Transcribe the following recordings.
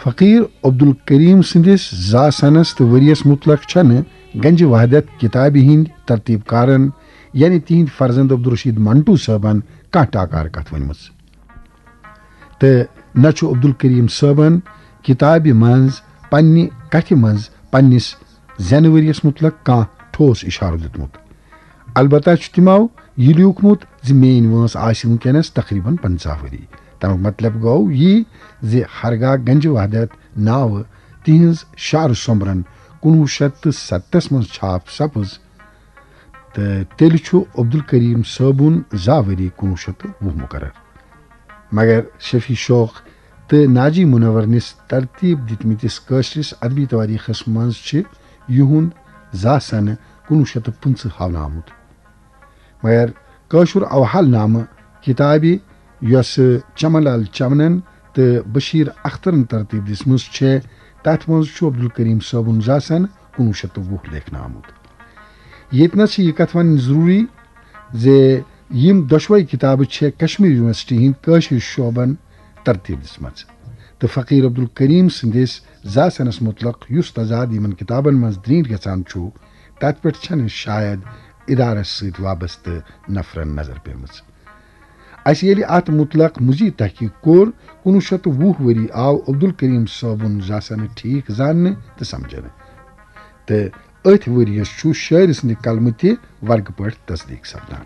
فقیر عبدالکریم سندس زا سنس تو وریس متعلق چھنہ گنج وحدت کتابہ ہند ترتیب کارن یعنی تہند فرزند عبدالرشید منٹو صٲبن کانٛہہ ٹاکار کتھ ونمژ تو نہ چھ عبدالکریم صٲبن کتابہ منز پننہ کتھہ منز پننس زینہ ؤریس متعلق کانٛہہ ٹھوس اشارہ دیتمت البتہ چھ تمو یہ لیوکھمت ز میٲنۍ وٲنس آسہ ونکیٚنس تقریباً 50 ؤری تمیُک مطلب گوٚو یی ز ہرگاہ گنج وحدت ناو تہنز شعر سومبرن 1970 مز چھاپ سپز تو تیٚلہِ چھُ عبدالکریم صٲبُن زا ؤری 1920 مقرر مگر شفیع شوق تو ناجی منورنس ترتیب دتمتس کٲشرس ادبی تاریخس مز چھ یہند زا سنہ 1915 ہاونہٕ آمت مگر کٲشُر اوحال نامہ کتابہ یس چمن لال چمنن تو بشیر اخترن ترتیب دسمژ چھے تتھ مز چھُ عبدالکریم صٲبُن زا سنہ 1920 لیکھنہٕ آمت ییٚتنس یہ کتھ ون ضروری ز یم دۄشوے کتابہٕ چھے کشمیر یونیورسٹی ہند کٲشر شعبن ترتیب دسمژ تو فقیر عبدالکریم سندس زا سنس متعلق یس تضاد یمن کتابن مز درینٹ گژھان چھُ تت پٮ۪ٹھ چھنہٕ شاید ادارس سۭتۍ وابستہٕ نفرن نظر پیمٕژ اس ییٚلہِ اتھ متعلق مزید تحقیق کوٚر 1920 ؤری آو عبدالکریم صٲبُن زا سنہ ٹھیک زاننہٕ تہٕ سمجھنہٕ تہٕ أتھۍ ؤریس چھُ شٲعر سٕنٛدِ کلمہٕ تہِ ورگہٕ پٲٹھۍ تصدیق سپدان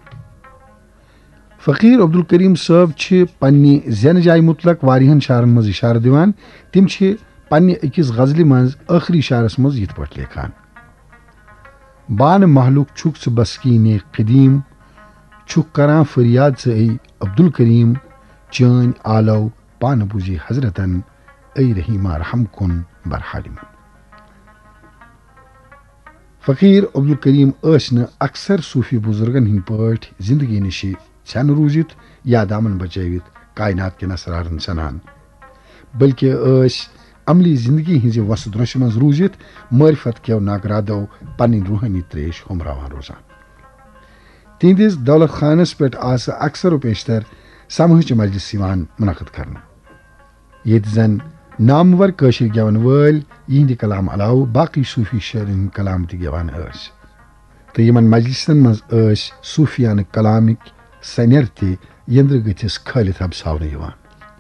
فقیر عبدالکریم صٲب چھِ پننہِ زینہٕ جایہِ متعلق واریاہن شعرن منٛز اشارٕ دِوان تِم چھِ پننہِ أکِس غزلہِ منٛز ٲخری شعرس منٛز یِتھ پٲٹھۍ لیکھان بانہٕ محلُک چھُکھ ژٕ بسکیٖنے قدیٖم چھُکھ کران فریاد ژٕ اے عبدالکریم چٲنۍ آلو پانہٕ بوٗزی حضرتن اے رحیٖما رحم کُن برحالِمن فقیر عبدالکریم ٲسۍ نہٕ اکثر صوفی بزرگن ہٕنٛدۍ پٲٹھۍ زندگی نِشہِ ژھٮ۪نہٕ روٗزِتھ یا دامن بچٲوِتھ کائنات کٮ۪ن اسرارن سنان بلکہ ٲسۍ عملی زندگی ہٕنٛزِ وۄسہٕ درۄشہِ منٛز روٗزِتھ معرفت کٮ۪و ناگرادو پنٕنۍ روحٲنی تریش ہوٚمراوان روزان تہنٛدِس دولت خانس پٮ۪ٹھ آسہٕ اکثر و بیشتر سماجی مجلس یِوان منعقد کرنہٕ ییٚتہِ زن نامور کٲشِر گٮ۪ون وٲلۍ یِہنٛدِ کلام علاوٕ باقٕے صوفی شٲعرن ہٕنٛدۍ کلام تہِ گٮ۪وان ٲسۍ تہٕ یِمن مجلسن منٛز ٲسۍ صوفیانہٕ کلامٕکۍ سنیر تہِ یندرٕ گٔژھِس کھٲلِتھ حبساونہٕ یِوان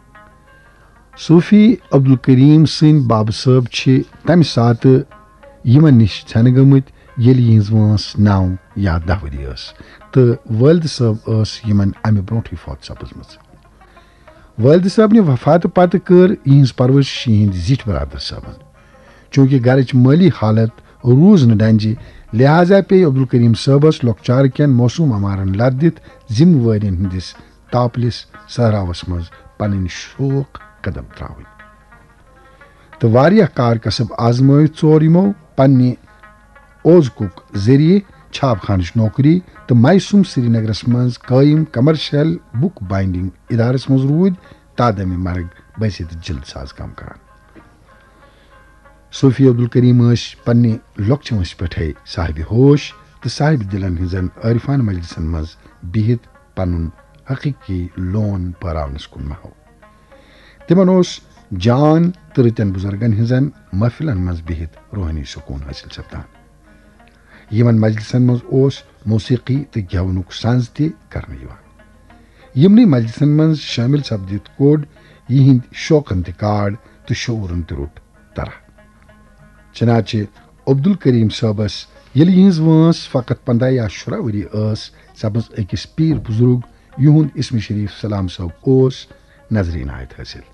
صوفی عبدالکریم سٕنٛدۍ بابہٕ صٲب چھِ تمہِ ساتہٕ یِمن نِش ژھٮ۪نہٕ گٔمٕتۍ ییٚلہِ یِہنٛز وٲنس 9 یا 10 ؤری ٲس تہٕ والدٕ صٲب ٲس یِمن امہِ برونٛٹھٕے فوت سپٕزمٕژ والدٕ صٲبنہِ وفاتہٕ پتہٕ کٔر یِہنٛز پرورش یِہنٛدۍ زِٹھۍ برادر صٲبن چوٗنٛکہِ گرٕچ مٲلی حالت روٗز نہٕ ڈنجہِ لہذا پیٚیہِ عبدالکریم صٲبس لۄکچارٕ کٮ۪ن موسوٗم عمارن لت دِتھ ذمہٕ وٲرین ہٕنٛدِس تاپلِس صحراوس منٛز پنٕنۍ شوق قدم تراوٕنۍ تہٕ واریاہ کار کسب آزمٲیِتھ ژور یِمو پننہِ اوزکُک ذٔریعہٕ چھاپ خانٕچ نوکری تہٕ میسوم سری نگرس منٛز قٲیِم کمرشل بُک باینڈنگ ادارس منٛز روٗدۍ تادمہِ مرگ بٔسِتھ جلد ساز کٲم کران صوفی عبدالکریم ٲسۍ پننہِ لۄکچہِ وٲنسہِ پٮ۪ٹھے صاحبِ ہوش تہٕ صاحبِ دلن ہٕنٛزن عٲرفانہٕ مجلسن منٛز بِہِتھ پنُن حقیٖقی لون پٲراونس کُن محو تِمن اوس جان تہٕ رٕتٮ۪ن بُزرگن ہٕنٛزن محفلن منٛز بِہِتھ روحٲنی سکوٗن حٲصِل سپدان یِمن مجلسن منٛز اوس موسیقی تہٕ گٮ۪ونُک سنز تہِ کرنہٕ یِوان یِمنٕے مجلسن منٛز شٲمِل سپدِتھ کوٚڑ یِہنٛدۍ شوقن تہِ کاڑ تہٕ شعوٗرن تہِ روٚٹ طرح چنانچہ عبدالکریم صٲبس ییٚلہِ یِہنٛز وٲنس فقط 15 یا 16 ؤری ٲس سپٕز أکِس پیٖر بُزرگ یِہُنٛد اسمِ شریٖف سلام صٲب اوس نظرِ عنایت حٲصِل